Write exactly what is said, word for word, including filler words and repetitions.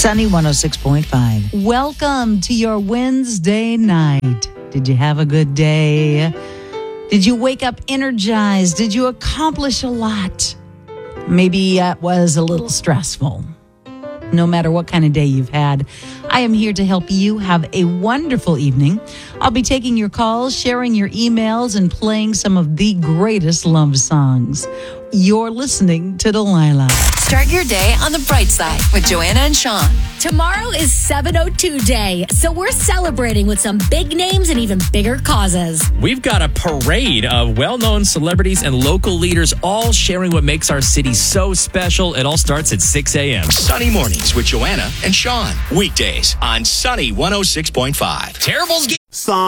Sunny one oh six point five. Welcome to your Wednesday night. Did you have a good day? Did you wake up energized? Did you accomplish a lot? Maybe it was a little stressful. No matter what kind of day you've had, I am here to help you have a wonderful evening. I'll be taking your calls, sharing your emails, and playing some of the greatest love songs. You're listening to Delilah. Start your day on the bright side with Joanna and Sean. Tomorrow is seven oh two Day, so we're celebrating with some big names and even bigger causes. We've got a parade of well-known celebrities and local leaders all sharing what makes our city so special. It all starts at six a.m. Sunny mornings with Joanna and Sean. Weekdays on Sunny one oh six point five. Terrible's